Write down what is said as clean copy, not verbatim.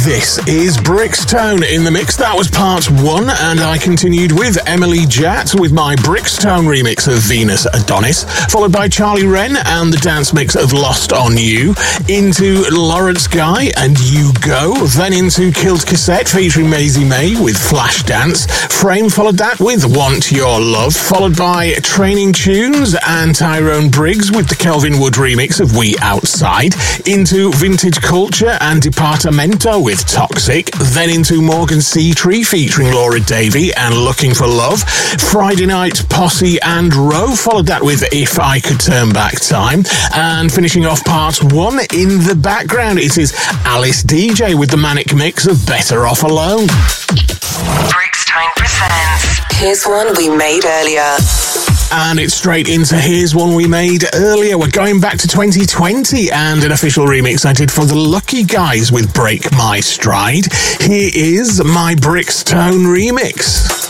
This is Brixtone in the mix. That was part one, and I continued with Emily Jatt with my Brixtone remix of Venus Adonis, followed by Charlie Wren and the dance mix of Lost on You, into Lawrence Guy and You Go, then into Killed Cassette featuring Maisie May with Flash Dance. Frame followed that with Want Your Love, followed by Training Tunes and Tyrone Briggs with the Kelvin Wood remix of We Outside, into Vintage Culture and Departamento with Toxic, then into Morgan Seatree featuring Laura Davey and Looking for Love. Friday Night Posse and Row followed that with If I Could Turn Back Time, and finishing off part one in the background, it is Alice DJ with the manic mix of Better Off Alone. Brixtone presents Here's One We Made Earlier. And it's straight into Here's One We Made Earlier. We're going back to 2020 and an official remix I did for the Lucky Guys with Break My Stride. Here is my Brixtone remix.